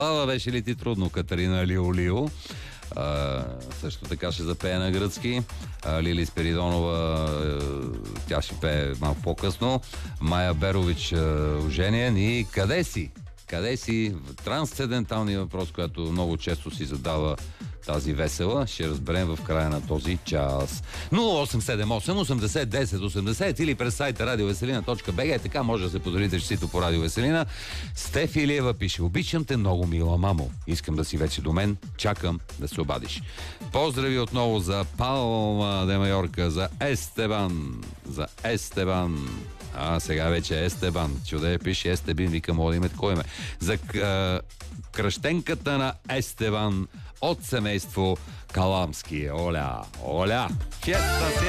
Слава, беше ли ти трудно, Катерина Лио? Също така ще запее на гръцки. Лили Спиридонова, тя ще пее малко по-късно. Майя Берович, Ожениен и къде си? Къде си? Трансценденталният въпрос, който много често си задава тази весела, ще разберем в края на този час. 0878 80 10 80 или през сайта radioveselina.bg. Така може да се позволите честито по Радио Веселина. Стеф Илиева пише: обичам те много, мила мамо. Искам да си вече до мен. Чакам да се обадиш. Поздрави отново за Палма де Майорка, за Естебан. За Естебан. Сега вече Естебан. Чудея пише Естебин, вика, мога да име такова име. За кръщенката на Естебан от семейство Каламски. Оля! Фиеста,